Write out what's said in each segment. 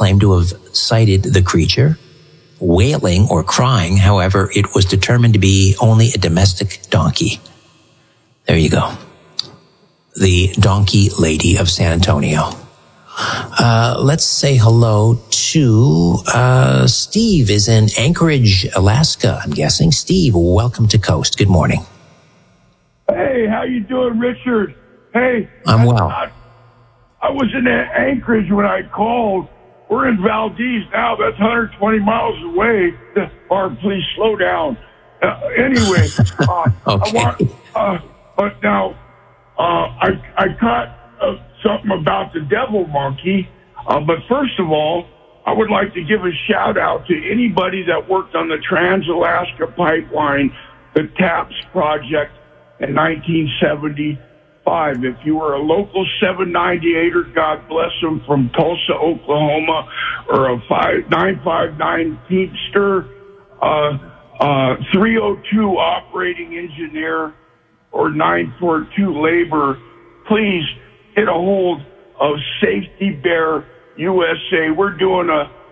claimed to have sighted the creature wailing or crying. However, it was determined to be only a domestic donkey. There you go. The Donkey Lady of San Antonio. Let's say hello to Steve is in Anchorage, Alaska, I'm guessing. Steve, welcome to Coast. Good morning. Hey, how you doing, Richard? Hey. I'm well. I was in Anchorage when I called. We're in Valdez now. That's 120 miles away. Or please slow down. Anyway, okay. But now I caught something about the devil monkey. But first of all, I would like to give a shout out to anybody that worked on the Trans-Alaska Pipeline, the TAPS project in 1975. If you were a local 798er, God bless them, from Tulsa, Oklahoma, or a 959 Teamster, 302 operating engineer, or 942 labor, please get a hold of Safety Bear USA. We're doing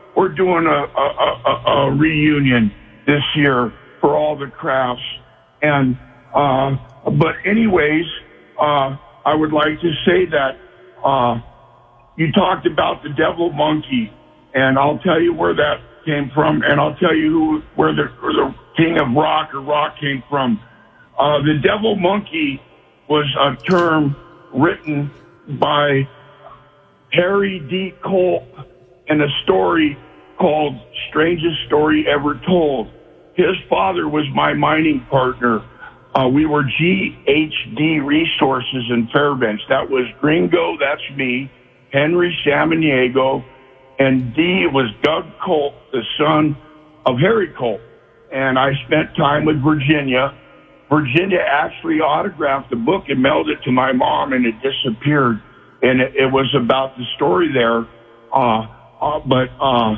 a reunion this year for all the crafts. And but anyways, I would like to say that you talked about the devil monkey, and I'll tell you where that came from, and I'll tell you where the king of rock or rock came from. The devil monkey was a term written by Harry D. Colt in a story called Strangest Story Ever Told. His father was my mining partner. We were GHD Resources in Fairbanks. That was Gringo, that's me, Henry Samaniego, and D was Doug Colt, the son of Harry Colt. And I spent time with Virginia. Virginia actually autographed the book and mailed it to my mom, and it disappeared. And it was about the story there. But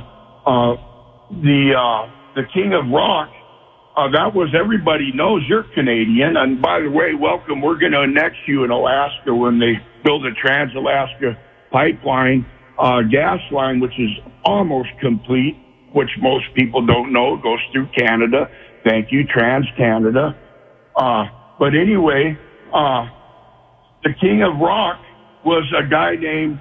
the King of Rock, that was, everybody knows you're Canadian. And by the way, welcome. We're going to annex you in Alaska when they build a Trans-Alaska Pipeline, gas line, which is almost complete, which most people don't know, goes through Canada. Thank you, TransCanada. But anyway, the King of Rock was a guy named,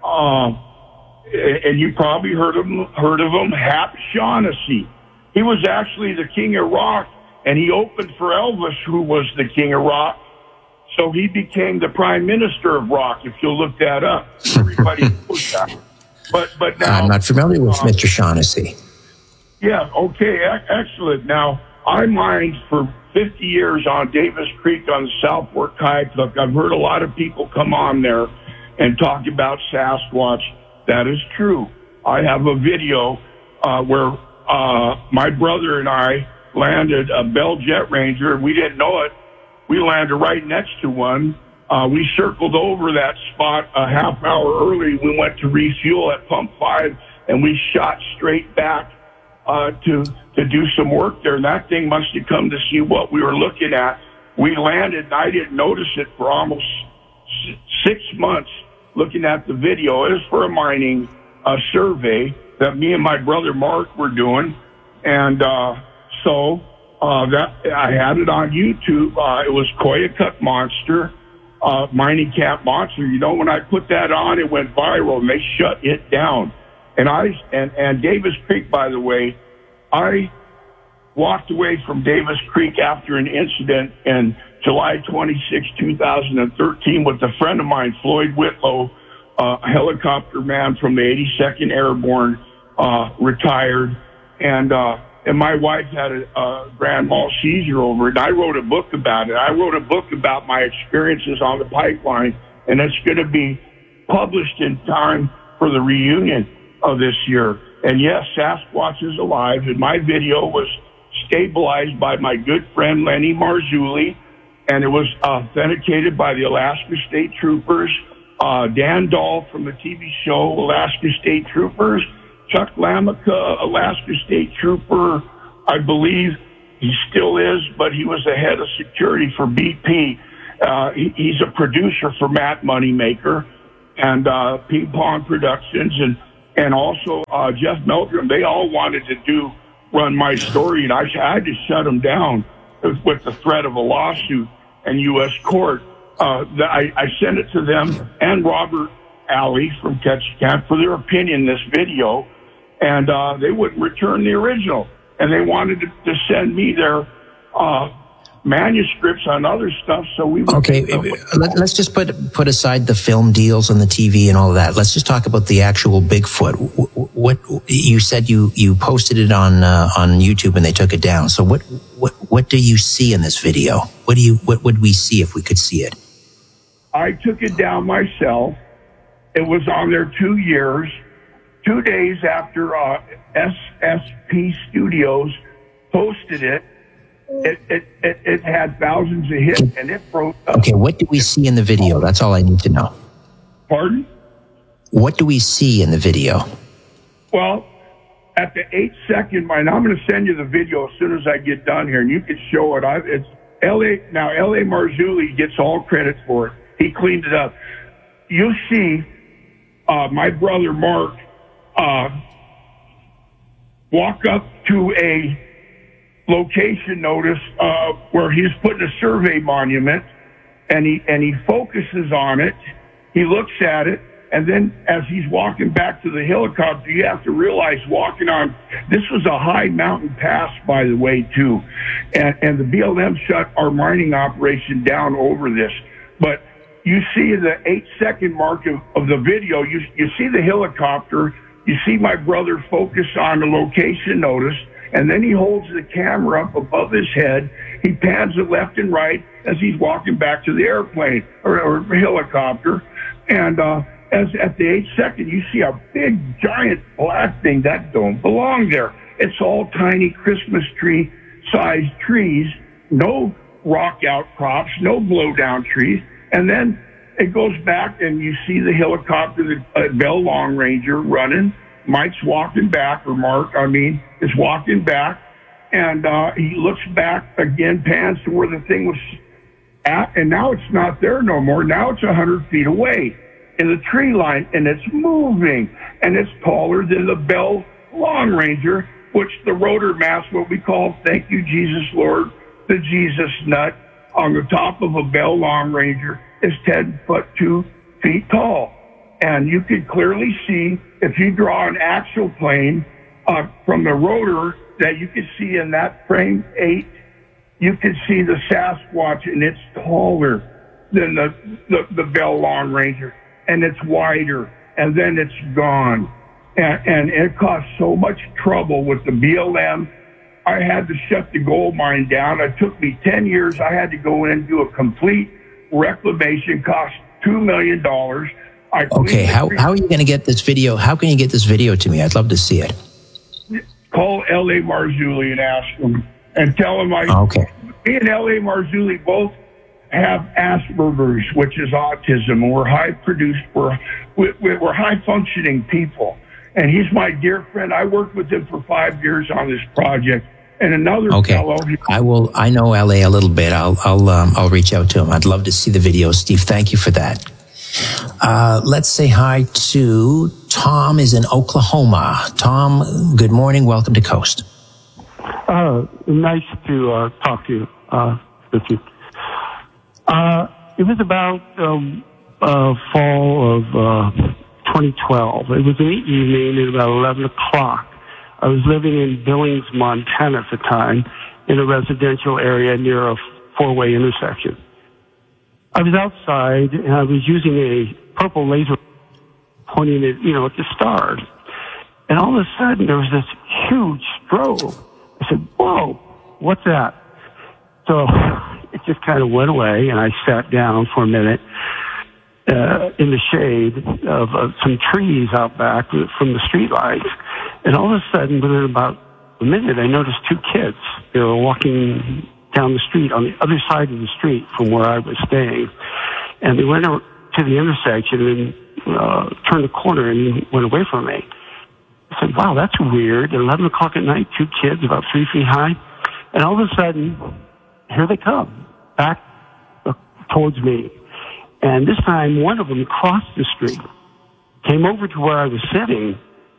and you probably heard of him, Hap Shaughnessy. He was actually the King of Rock, and he opened for Elvis, who was the King of Rock. So he became the Prime Minister of Rock, if you'll look that up. Everybody knows that. But now, I'm not familiar with Mr. Shaughnessy. Yeah, okay, excellent. Now, I mined for 50 years on Davis Creek on the South Fork Kayak. I've heard a lot of people come on there and talk about Sasquatch. That is true. I have a video where my brother and I landed a Bell Jet Ranger. We didn't know it. We landed right next to one. We circled over that spot a half hour early. We went to refuel at Pump 5, and we shot straight back to do some work there. And that thing must have come to see what we were looking at. We landed, and I didn't notice it for almost 6 months looking at the video. It was for a mining survey that me and my brother Mark were doing. And so that I had it on YouTube. It was Koyukuk Monster, Mining Camp Monster. You know, when I put that on, it went viral, and they shut it down. And Davis Creek, by the way, I walked away from Davis Creek after an incident in July 26, 2013 with a friend of mine, Floyd Whitlow, a helicopter man from the 82nd Airborne, retired. And my wife had a grand mal seizure over it. And I wrote a book about it. I wrote a book about my experiences on the pipeline, and it's going to be published in time for the reunion of this year. And yes, Sasquatch is alive, and my video was stabilized by my good friend Lenny Marzulli, and it was authenticated by the Alaska State Troopers, Dan Dahl from the TV show Alaska State Troopers, Chuck Lamica, Alaska State Trooper, I believe he still is, but he was the head of security for BP. He's a producer for Matt Moneymaker and Ping Pong Productions, and and also Jeff Meldrum. They all wanted to run my story, and I had to shut them down with the threat of a lawsuit and U.S. court. I sent it to them and Robert Alley from Ketchikan for their opinion in this video, and they wouldn't return the original. And they wanted to send me their manuscripts on other stuff, so we would... Okay, let's just put aside the film deals and the TV and all of that. Let's just talk about the actual Bigfoot. What you said you posted it on YouTube and they took it down. So what do you see in this video? What would we see if we could see it? I took it down myself. It was on there 2 years, 2 days after SSP Studios posted it. It had thousands of hits, and it broke up. Okay, what do we see in the video? That's all I need to know. Pardon? What do we see in the video? Well, at the 8-second mark, I'm going to send you the video as soon as I get done here, and you can show it. It's L.A. Marzulli gets all credit for it. He cleaned it up. You see my brother Mark walk up to a location notice where he's putting a survey monument, and he focuses on it. He looks at it, and then as he's walking back to the helicopter, you have to realize this was a high mountain pass, by the way, too, and the BLM shut our mining operation down over this. But you see the 8-second mark of the video. You see the helicopter. You see my brother focus on the location notice. And then he holds the camera up above his head. He pans it left and right as he's walking back to the airplane or helicopter. And as at the 8-second, you see a big, giant black thing that don't belong there. It's all tiny Christmas tree-sized trees, no rock outcrops, no blow-down trees. And then it goes back, and you see the helicopter, the Bell Long Ranger running. Mike's walking back, or Mark, is walking back, and he looks back again, pans to where the thing was at, and now it's not there no more. Now it's 100 feet away in the tree line, and it's moving, and it's taller than the Bell Long Ranger, which the rotor mast, what we call Thank You, Jesus Lord, the Jesus nut, on the top of a Bell Long Ranger is 10 foot 2 feet tall. And you can clearly see, if you draw an axial plane from the rotor that you can see in that frame 8, you can see the Sasquatch, and it's taller than the Bell Long Ranger, and it's wider, and then it's gone. And it caused so much trouble with the BLM. I had to shut the gold mine down. It took me 10 years. I had to go in and do a complete reclamation, cost $2 million. Okay, how are you going to get this video? How can you get this video to me? I'd love to see it. Call L.A. Marzulli and ask him, and tell him me and L.A. Marzulli both have Asperger's, which is autism, and we're high functioning people. And he's my dear friend. I worked with him for 5 years on this project. And another fellow. I know L.A. a little bit. I'll reach out to him. I'd love to see the video, Steve. Thank you for that. Let's say hi to Tom is in Oklahoma. Tom, good morning. Welcome to Coast. Nice to talk to you, Richard. It was about fall of 2012. It was an evening at about 11 o'clock. I was living in Billings, Montana at the time, in a residential area near a four-way intersection. I was outside, and I was using a purple laser pointing it, at the stars. And all of a sudden, there was this huge strobe. I said, whoa, what's that? So it just kind of went away, and I sat down for a minute in the shade of some trees out back from the street lights. And all of a sudden, within about a minute, I noticed two kids. They were walking down the street on the other side of the street from where I was staying. And they went to the intersection and turned a corner and went away from me. I said, wow, that's weird. At 11 o'clock at night, two kids about 3 feet high. And all of a sudden, here they come, back towards me. And this time, one of them crossed the street, came over to where I was sitting,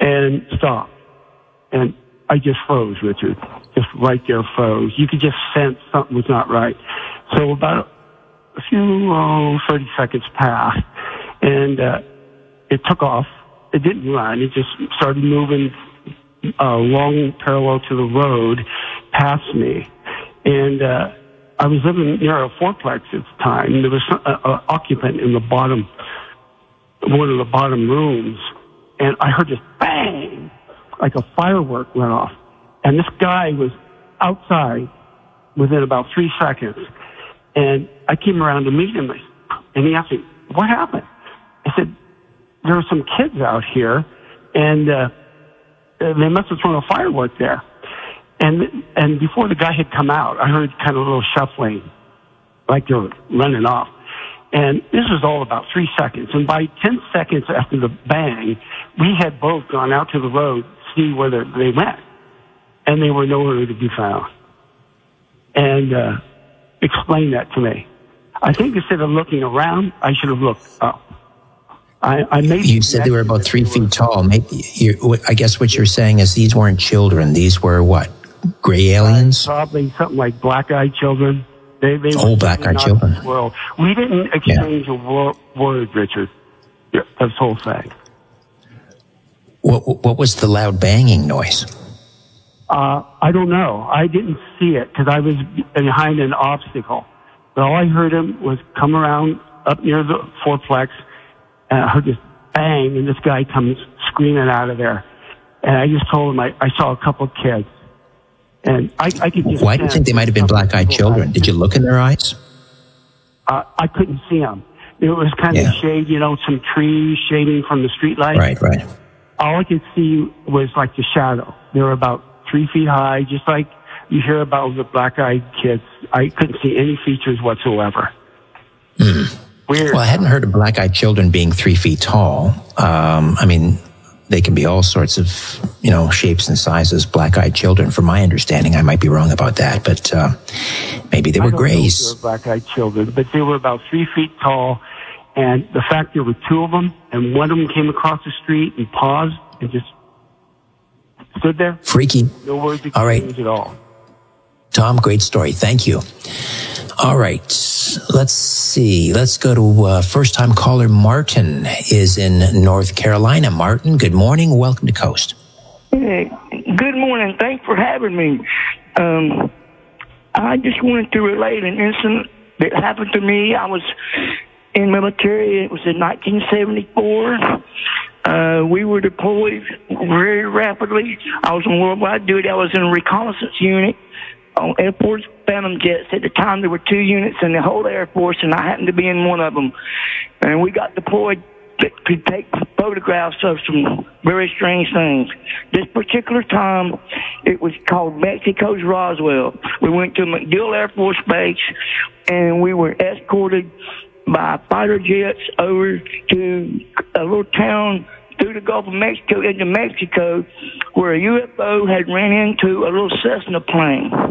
and stopped. And I just froze, Richard. Just right there froze. You could just sense something was not right. So about a few 30 seconds passed, and it took off. It didn't run. It just started moving along parallel to the road past me. And I was living near a fourplex at the time. There was an occupant in the bottom, one of the bottom rooms, and I heard this bang, like a firework went off. And this guy was outside within about 3 seconds. And I came around to meet him, and he asked me, what happened? I said, there were some kids out here, and they must have thrown a firework there. And before the guy had come out, I heard kind of a little shuffling, like they were running off. And this was all about 3 seconds. And by 10 seconds after the bang, we had both gone out to the road to see where they went. And they were nowhere to be found. And explained that to me. I think instead of looking around, I should have looked up. You said they were about 3 feet tall. I guess what you're saying is these weren't children. These were what? Gray aliens? Probably something like black-eyed children. They were black-eyed children. Well, we didn't exchange a word, Richard. Yeah, that's the whole thing. What was the loud banging noise? I don't know. I didn't see it because I was behind an obstacle. But all I heard him was come around up near the fourplex, and I heard this bang, and this guy comes screaming out of there. And I just told him I saw a couple of kids. And I could just... Why do you think they might have been black-eyed children? Did you look in their eyes? I couldn't see them. It was kind of shade, some trees shading from the street light. Right. All I could see was like the shadow. They were about 3 feet high, just like you hear about the black-eyed kids. I couldn't see any features whatsoever. Weird. Well, I hadn't heard of black-eyed children being 3 feet tall. They can be all sorts of, shapes and sizes, black-eyed children. From my understanding, I might be wrong about that, but maybe they were grays. They were black-eyed children, but they were about 3 feet tall, and the fact there were two of them, and one of them came across the street and paused and just stood there. Freaky. No words exchanged at all. Tom, great story. Thank you. All right. Let's see. Let's go to first-time caller Martin is in North Carolina. Martin, good morning. Welcome to Coast. Hey, good morning. Thanks for having me. I just wanted to relate an incident that happened to me. I was in military. It was in 1974. We were deployed very rapidly. I was on worldwide duty. I was in a reconnaissance unit on Air Force Phantom jets. At the time, there were 2 units in the whole Air Force, and I happened to be in one of them. And we got deployed to take photographs of some very strange things. This particular time, it was called Mexico's Roswell. We went to MacDill Air Force Base, and we were escorted by fighter jets over to a little town through the Gulf of Mexico into Mexico, where a UFO had ran into a little Cessna plane.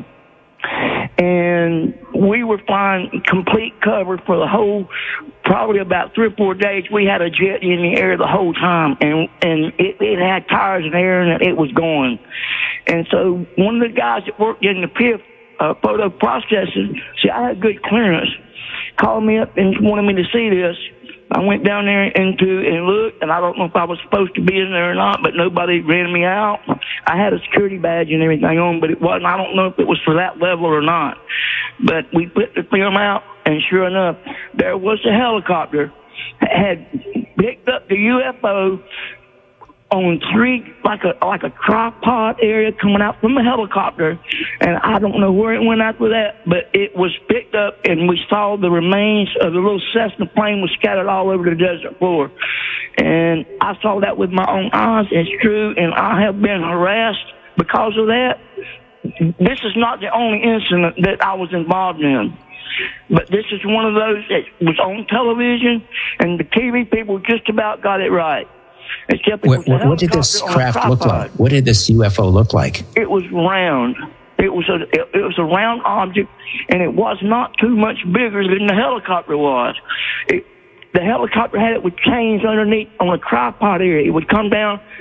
And we were flying complete cover for the whole, probably about 3 or 4 days. We had a jet in the air the whole time, and it had tires in the air, and it was going. And so one of the guys that worked in the PIF photo processing, see, I had good clearance, called me up and wanted me to see this. I went down there and looked, and I don't know if I was supposed to be in there or not, but nobody ran me out. I had a security badge and everything on, but it wasn't. I don't know if it was for that level or not. But we put the film out, and sure enough, there was a helicopter that had picked up the UFO on 3, like a tripod area coming out from the helicopter, and I don't know where it went after that, but it was picked up, and we saw the remains of the little Cessna plane was scattered all over the desert floor. And I saw that with my own eyes. It's true, and I have been harassed because of that. This is not the only incident that I was involved in, but this is one of those that was on television, and the TV people just about got it right. What did this craft look like? What did this UFO look like? It was round. It was a round object, and it was not too much bigger than the helicopter was. The helicopter had it with chains underneath on a tripod area. It would come down,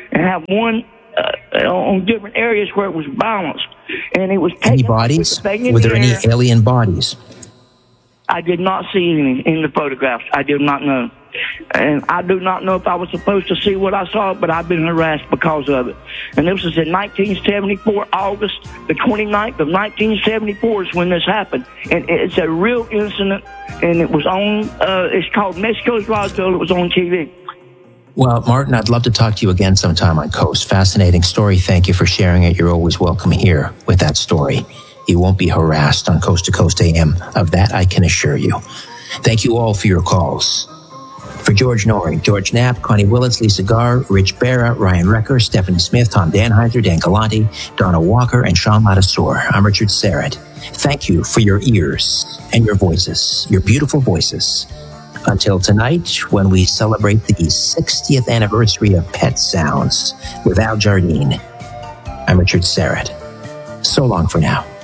and have one on different areas where it was balanced. And it was any bodies? Were there any alien bodies? I did not see any in the photographs. I did not know. And I do not know if I was supposed to see what I saw, but I've been harassed because of it. And this was in 1974, August the 29th of 1974 is when this happened. And it's a real incident, and it was on, it's called Mexico's Roswell. It was on TV. Well, Martin, I'd love to talk to you again sometime on Coast. Fascinating story. Thank you for sharing it. You're always welcome here with that story. You won't be harassed on Coast to Coast AM. Of that, I can assure you. Thank you all for your calls. For George Norrie, George Knapp, Connie Willits, Lisa Garr, Rich Barra, Ryan Recker, Stephanie Smith, Tom Danheiser, Dan Galante, Donna Walker, and Sean Ladassour, I'm Richard Serrett. Thank you for your ears and your voices, your beautiful voices. Until tonight, when we celebrate the 60th anniversary of Pet Sounds with Al Jardine, I'm Richard Serrett. So long for now.